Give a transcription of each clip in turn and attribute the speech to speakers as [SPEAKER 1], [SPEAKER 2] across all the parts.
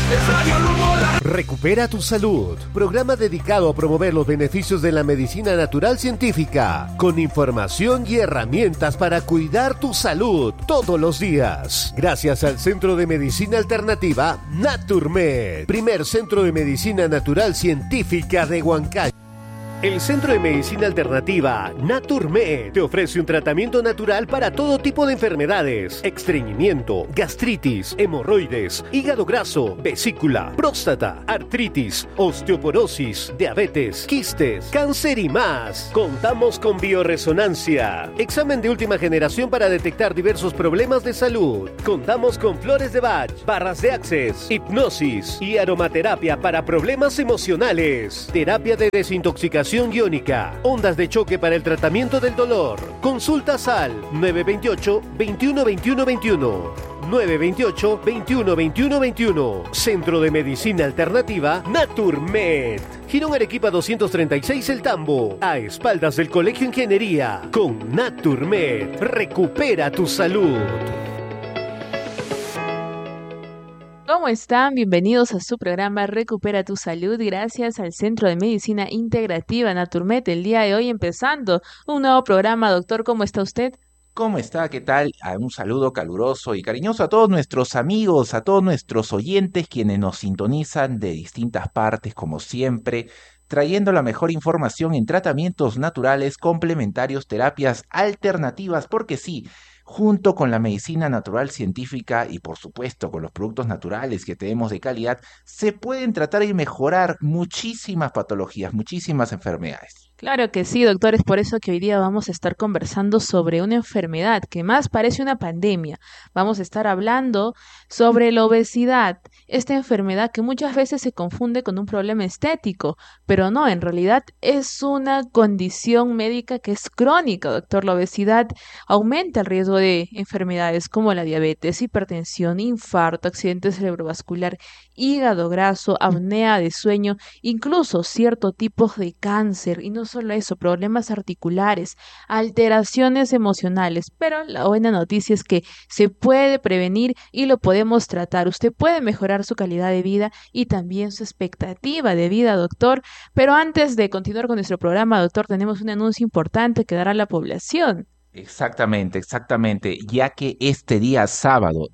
[SPEAKER 1] Recupera tu salud, programa dedicado a promover los beneficios de la medicina natural científica, con información y herramientas para cuidar tu salud todos los días. Gracias al Centro de Medicina Alternativa Naturmed, primer centro de medicina natural científica de Huancayo. El Centro de Medicina Alternativa Naturmed te ofrece un tratamiento natural para todo tipo de enfermedades: estreñimiento, gastritis, hemorroides, hígado graso, vesícula, próstata, artritis, osteoporosis, diabetes, quistes, cáncer y más. Contamos con bioresonancia, examen de última generación para detectar diversos problemas de salud. Contamos con flores de Bach, barras de Access, hipnosis y aromaterapia para problemas emocionales, terapia de desintoxicación iónica, ondas de choque para el tratamiento del dolor. Consultas al 928 21 21 21. 928 21 21 21. Centro de Medicina Alternativa Naturmed. Girón Arequipa 236 El Tambo, a espaldas del Colegio Ingeniería. Con Naturmed, recupera tu salud.
[SPEAKER 2] ¿Cómo están? Bienvenidos a su programa Recupera tu Salud, gracias al Centro de Medicina Integrativa Naturmed. El día de hoy empezando un nuevo programa. Doctor, ¿cómo está usted?
[SPEAKER 3] ¿Cómo está? ¿Qué tal? Un saludo caluroso y cariñoso a todos nuestros amigos, a todos nuestros oyentes quienes nos sintonizan de distintas partes, como siempre, trayendo la mejor información en tratamientos naturales, complementarios, terapias alternativas, porque sí, junto con la medicina natural científica y por supuesto con los productos naturales que tenemos de calidad, se pueden tratar y mejorar muchísimas patologías, muchísimas enfermedades.
[SPEAKER 2] Claro que sí, doctor, es por eso que hoy día vamos a estar conversando sobre una enfermedad que más parece una pandemia. Vamos a estar hablando sobre la obesidad, esta enfermedad que muchas veces se confunde con un problema estético, pero no, en realidad es una condición médica que es crónica, doctor. La obesidad aumenta el riesgo de enfermedades como la diabetes, hipertensión, infarto, accidente cerebrovascular, hígado graso, apnea de sueño, incluso ciertos tipos de cáncer, y no solo eso, problemas articulares, alteraciones emocionales. Pero la buena noticia es que se puede prevenir y lo podemos tratar. Usted puede mejorar su calidad de vida y también su expectativa de vida, doctor. Pero antes de continuar con nuestro programa, doctor, tenemos un anuncio importante que dar a la población.
[SPEAKER 3] Exactamente, ya que este día sábado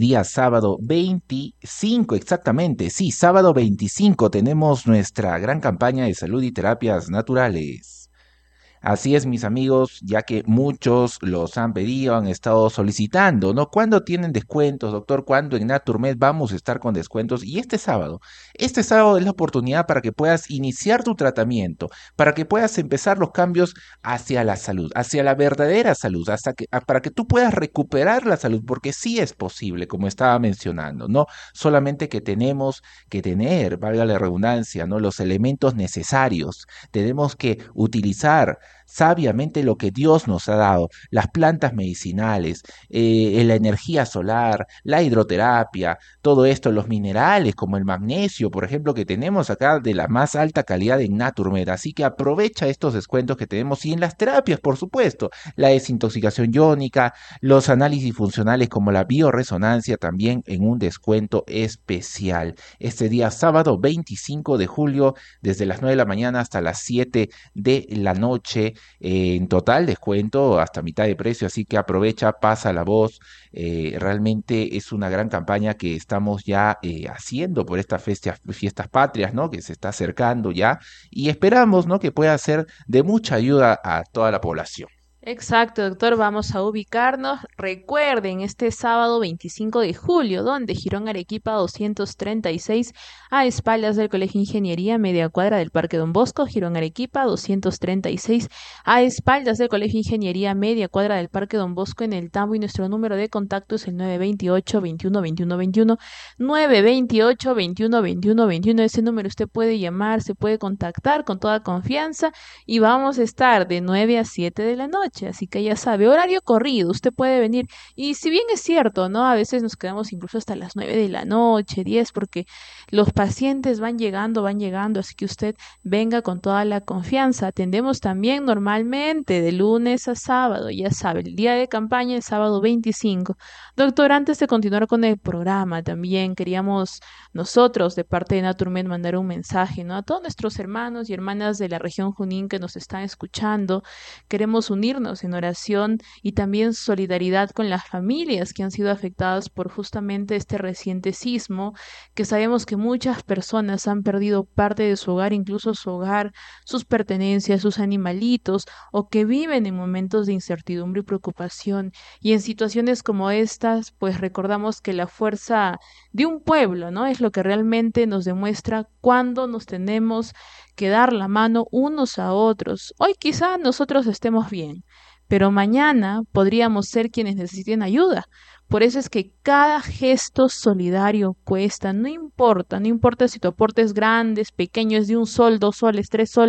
[SPEAKER 3] 25, exactamente, sí, sábado 25 tenemos nuestra gran campaña de salud y terapias naturales. Así es, mis amigos, ya que muchos los han pedido, han estado solicitando, ¿no? ¿Cuándo tienen descuentos, doctor? ¿Cuándo en Naturmed vamos a estar con descuentos? Y este sábado es la oportunidad para que puedas iniciar tu tratamiento, para que puedas empezar los cambios hacia la salud, hacia la verdadera salud, para que tú puedas recuperar la salud, porque sí es posible, como estaba mencionando, ¿no? Solamente que tenemos que tener, valga la redundancia, ¿no? Los elementos necesarios. Tenemos que utilizar sabiamente lo que Dios nos ha dado, las plantas medicinales, la energía solar, la hidroterapia, todo esto, los minerales como el magnesio, por ejemplo, que tenemos acá de la más alta calidad en Naturmed. Así que aprovecha estos descuentos que tenemos, y en las terapias, por supuesto, la desintoxicación iónica, los análisis funcionales como la bioresonancia, también en un descuento especial. Este día sábado 25 de julio, desde las 9 de la mañana hasta las 7 de la noche, en total descuento hasta mitad de precio, así que aprovecha, pasa la voz. Realmente es una gran campaña que estamos ya haciendo por estas fiestas patrias, ¿no? Que se está acercando ya, y esperamos, ¿no? Que pueda ser de mucha ayuda a toda la población.
[SPEAKER 2] Exacto, doctor, vamos a ubicarnos. Recuerden, este sábado 25 de julio, donde Girón Arequipa 236, a espaldas del Colegio Ingeniería, media cuadra del Parque Don Bosco. Girón Arequipa 236, a espaldas del Colegio Ingeniería, media cuadra del Parque Don Bosco, en El Tambo, y nuestro número de contacto es el 928 21 21 21, 928 21 21 21. Ese número usted puede llamar, se puede contactar con toda confianza, y vamos a estar de 9 a 7 de la noche. noche, así que ya sabe, horario corrido, usted puede venir. Y si bien es cierto, ¿no? A veces nos quedamos incluso hasta las 9 de la noche, 10, porque los pacientes van llegando, así que usted venga con toda la confianza. Atendemos también normalmente de lunes a sábado, ya sabe, el día de campaña el sábado 25. Doctor, antes de continuar con el programa, también queríamos nosotros, de parte de Naturmed, mandar un mensaje, ¿no? A todos nuestros hermanos y hermanas de la región Junín que nos están escuchando. Queremos unirnos en oración y también solidaridad con las familias que han sido afectadas por justamente este reciente sismo, que sabemos que muchas personas han perdido parte de su hogar, incluso su hogar, sus pertenencias, sus animalitos, o que viven en momentos de incertidumbre y preocupación. Y en situaciones como estas, pues recordamos que la fuerza de un pueblo, ¿no? Es lo que realmente nos demuestra cuándo nos tenemos que dar la mano unos a otros. Hoy quizá nosotros estemos bien, pero mañana podríamos ser quienes necesiten ayuda. Por eso es que cada gesto solidario cuesta, no importa, no importa si tu aporte es grande, es pequeño, es de 1 sol, 2 soles, 3 soles.